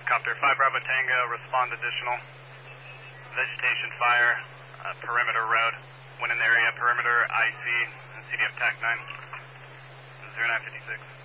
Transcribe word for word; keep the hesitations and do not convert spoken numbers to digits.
Copter five Bravo Tango, respond additional. Vegetation fire, uh, perimeter road. When in the area, perimeter, I C, and C D F TAC nine, zero nine fifty-six.